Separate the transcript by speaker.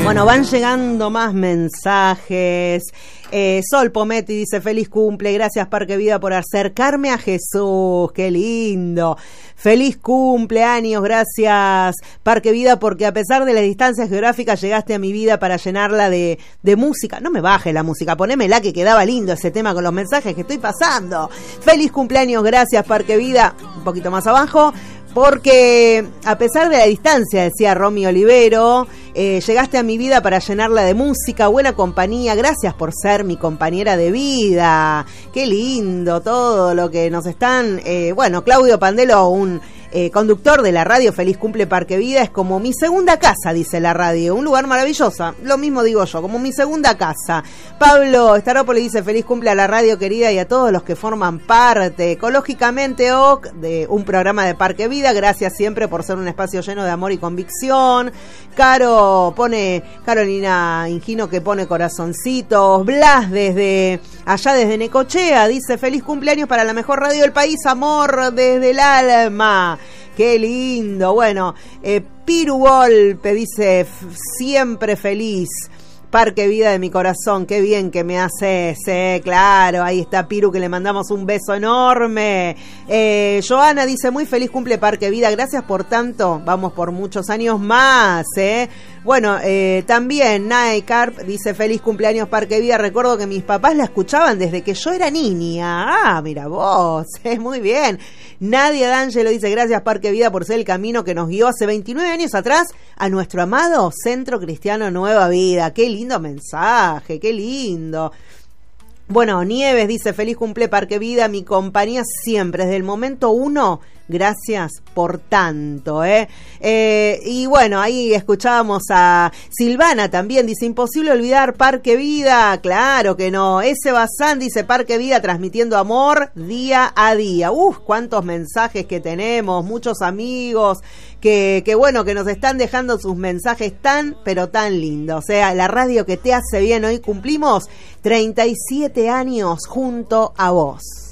Speaker 1: Bueno, van llegando más mensajes. Sol Pometti dice: feliz cumple, gracias Parque Vida por acercarme a Jesús, qué lindo. Feliz cumpleaños, gracias Parque Vida, porque a pesar de las distancias geográficas llegaste a mi vida para llenarla de música. No me baje la música, ponémela, que quedaba lindo ese tema con los mensajes que estoy pasando. Feliz cumpleaños, gracias Parque Vida. Un poquito más abajo. Porque a pesar de la distancia, decía Romy Olivero, llegaste a mi vida para llenarla de música, buena compañía, gracias por ser mi compañera de vida. Qué lindo todo lo que nos están... bueno, Claudio Pandelo, un conductor de la radio, feliz cumple Parque Vida, es como mi segunda casa, dice la radio, un lugar maravilloso, lo mismo digo yo, como mi segunda casa. Pablo Staropoli dice: feliz cumple a la radio querida y a todos los que forman parte ecológicamente de un programa de Parque Vida, gracias siempre por ser un espacio lleno de amor y convicción. Carolina Ingino, que pone corazoncitos. Blas desde Necochea dice: feliz cumpleaños para la mejor radio del país, amor desde el alma. Qué lindo. Bueno, Piru Golpe dice: siempre feliz Parque Vida de mi corazón, qué bien que me hace ese, claro, ahí está Piru, que le mandamos un beso enorme. Joana dice: muy feliz cumple Parque Vida, gracias por tanto, vamos por muchos años más, Bueno, también Nae Carp dice: feliz cumpleaños Parque Vida, recuerdo que mis papás la escuchaban desde que yo era niña. Ah, mira vos, muy bien. Nadia D'Angelo dice: gracias Parque Vida por ser el camino que nos guió hace 29 años atrás a nuestro amado Centro Cristiano Nueva Vida. Qué lindo mensaje, qué lindo. Bueno, Nieves dice: feliz cumple Parque Vida, mi compañía siempre, desde el momento 1, gracias por tanto, y bueno, ahí escuchábamos a Silvana también, dice: imposible olvidar Parque Vida, claro que no. Ese Bazán dice: Parque Vida transmitiendo amor día a día. Cuántos mensajes que tenemos, muchos amigos que bueno, que nos están dejando sus mensajes tan, pero tan lindos. O sea, la radio que te hace bien, hoy cumplimos 37 años junto a vos.